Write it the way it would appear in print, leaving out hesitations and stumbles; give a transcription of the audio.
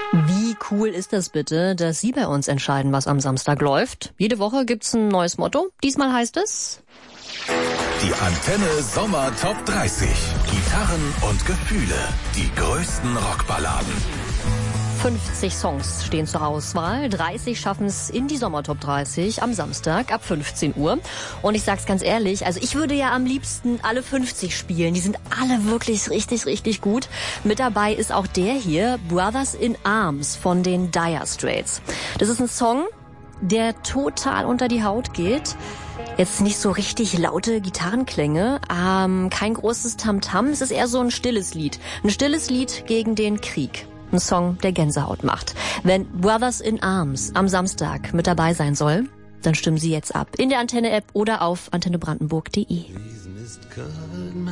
Wie cool ist das bitte, dass Sie bei uns entscheiden, was am Samstag läuft? Jede Woche gibt's ein neues Motto. Diesmal heißt es... Die Antenne Sommer Top 30. Gitarren und Gefühle. Die größten Rockballaden. 50 Songs stehen zur Auswahl. 30 schaffen es in die Sommertop 30 am Samstag ab 15 Uhr. Und ich sag's ganz ehrlich, also ich würde ja am liebsten alle 50 spielen. Die sind alle wirklich richtig, richtig gut. Mit dabei ist auch der hier, Brothers in Arms von den Dire Straits. Das ist ein Song, der total unter die Haut geht. Jetzt nicht so richtig laute Gitarrenklänge, kein großes Tamtam. Es ist eher so ein stilles Lied. Ein stilles Lied gegen den Krieg. Ein Song, der Gänsehaut macht. Wenn Brothers in Arms am Samstag mit dabei sein soll, dann stimmen Sie jetzt ab. In der Antenne-App oder auf antennebrandenburg.de.